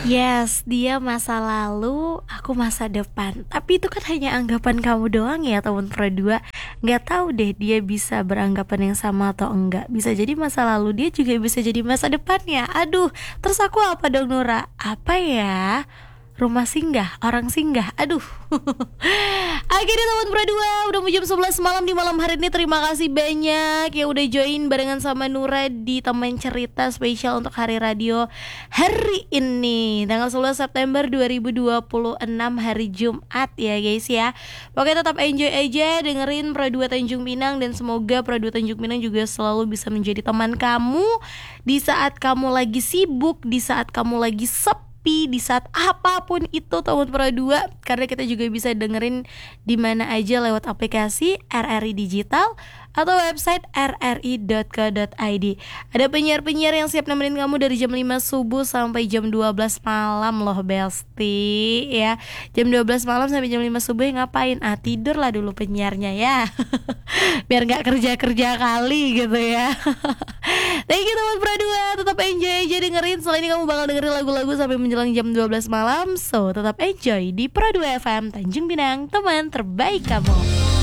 Yes, dia masa lalu, aku masa depan. Tapi itu kan hanya anggapan kamu doang ya teman Pro 2. Nggak tahu deh dia bisa beranggapan yang sama atau enggak. Bisa jadi masa lalu dia juga bisa jadi masa depannya. Aduh, terus aku apa dong Nura? Apa ya? Rumah singgah, orang singgah. Aduh. Akhirnya teman Pro 2 udah mau jam 11 malam di malam hari ini. Terima kasih banyak yang udah join barengan sama Nura di teman cerita spesial untuk Hari Radio hari ini tanggal 11 September 2026 hari Jumat ya guys ya. Pokoknya tetap enjoy aja dengerin Pro 2 Tanjung Pinang. Dan semoga Pro 2 Tanjung Pinang juga selalu bisa menjadi teman kamu di saat kamu lagi sibuk, di saat kamu lagi di saat apapun itu teman Pro 2. Karena kita juga bisa dengerin di mana aja lewat aplikasi RRI Digital atau website rri.co.id. Ada penyiar-penyiar yang siap nemenin kamu dari jam 5 subuh sampai jam 12 malam loh Besti ya. Jam 12 malam sampai jam 5 subuh ngapain? Tidurlah dulu penyiarnya ya. Biar gak kerja-kerja kali gitu ya. Thank you teman Pro 2. Tetap enjoy aja dengerin. Selain ini kamu bakal dengerin lagu-lagu sampai menjelang jam 12 malam. So tetap enjoy di Pro 2 FM Tanjung Pinang, teman terbaik kamu.